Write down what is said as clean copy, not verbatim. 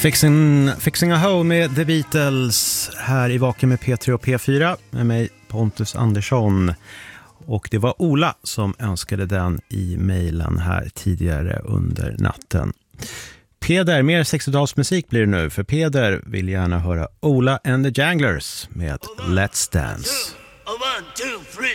Fixing a Hole med The Beatles här i Vaken med P3 och P4 med mig Pontus Andersson. Och det var Ola som önskade den i mejlen här tidigare under natten. Peder, mer 60-talsmusik blir det nu, för Peder vill gärna höra Ola and the Janglers med Let's Dance. 1, 2, 3